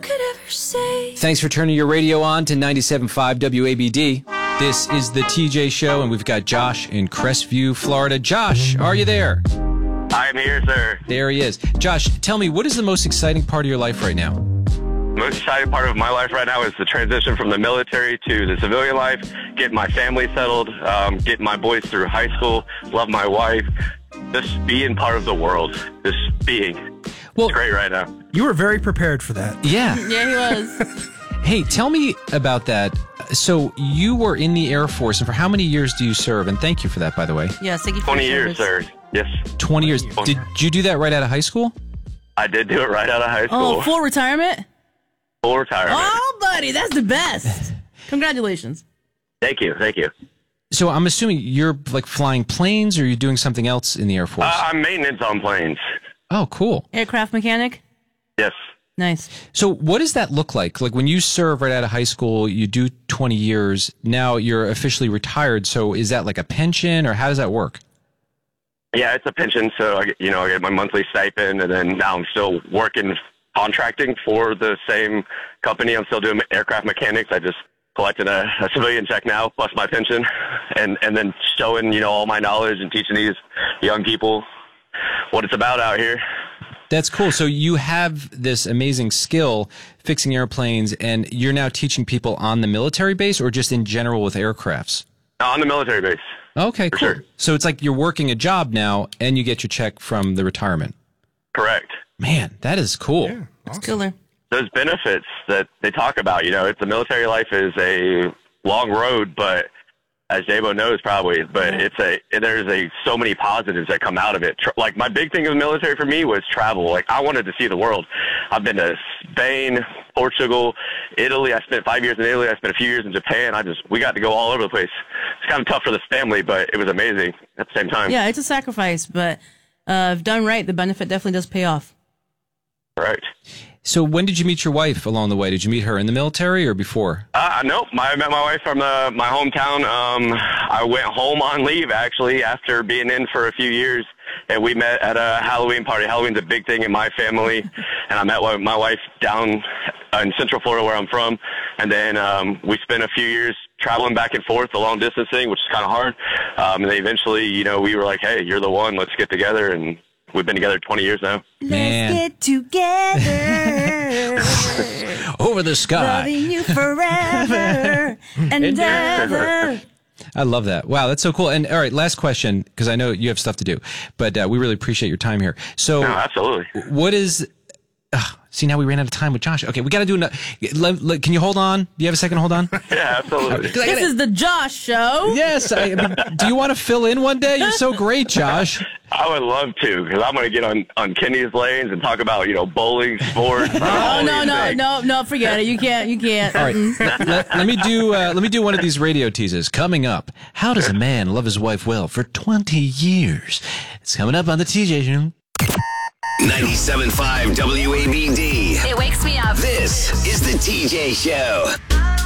could ever say. Thanks for turning your radio on to 97.5 WABD. This is the TJ Show, and we've got Josh in Crestview, Florida. Josh, are you there? I'm here, sir. There he is. Josh, tell me, what is the most exciting part of your life right now? The most exciting part of my life right now is the transition from the military to the civilian life, getting my family settled, getting my boys through high school, love my wife, just being part of the world, just being. Well, it's great right now. You were very prepared for that. Yeah. Yeah, he was. Hey, tell me about that. So you were in the Air Force, and for how many years do you serve? And thank you for that, by the way. Yes, thank you for 20 your years, service. sir. Yes. 20 years. Did you do that right out of high school? I did do it right out of high school. Oh, full retirement? Full retirement. Oh, buddy, that's the best. Congratulations. Thank you. So I'm assuming you're like flying planes, or you're doing something else in the Air Force? I'm maintenance on planes. Oh, cool. Aircraft mechanic? Yes. Nice. So what does that look like? Like when you serve right out of high school, you do 20 years, now you're officially retired. So is that like a pension, or how does that work? Yeah, it's a pension, so I get my monthly stipend, and then now I'm still working contracting for the same company. I'm still doing aircraft mechanics. I just collected a civilian check now, plus my pension, and then showing, all my knowledge and teaching these young people what it's about out here. That's cool. So you have this amazing skill fixing airplanes, and you're now teaching people on the military base, or just in general with aircrafts? On the military base. Okay, cool. Sure. So it's like you're working a job now, and you get your check from the retirement. Correct. Man, that is cool. Yeah, It's killer. Those benefits that they talk about, it's the military life is a long road, but as Dabo knows probably, but there's so many positives that come out of it. Like my big thing in the military for me was travel. Like I wanted to see the world. I've been to Spain, Portugal, Italy. I spent 5 years in Italy. I spent a few years in Japan. We got to go all over the place. It's kind of tough for the family, but it was amazing at the same time. Yeah, it's a sacrifice, but if done right, the benefit definitely does pay off. Right. So when did you meet your wife along the way? Did you meet her in the military or before? Nope. I met my wife from my hometown. I went home on leave, actually, after being in for a few years, and we met at a Halloween party. Halloween's a big thing in my family, and I met my wife down in Central Florida, where I'm from, and then we spent a few years traveling back and forth, the long distance thing, which is kind of hard, and then eventually, we were like, hey, you're the one, let's get together, and we've been together 20 years now. Man. Let's get together. Over the sky. Loving you forever and ever. I love that. Wow, that's so cool. And all right, last question, because I know you have stuff to do, but we really appreciate your time here. So, No, absolutely. What is... see, now we ran out of time with Josh. Okay, we got to do another... Can you hold on? Do you have a second to hold on? Yeah, absolutely. This is the Josh Show. Yes. I mean, do you want to fill in one day? You're so great, Josh. I would love to, because I'm going to get on Kenny's lanes and talk about, bowling, sports. No, forget it. You can't. All right, let me do one of these radio teases. Coming up, how does a man love his wife well for 20 years? It's coming up on the TJ Show. 97.5 WABD. It wakes me up. This is the TJ Show.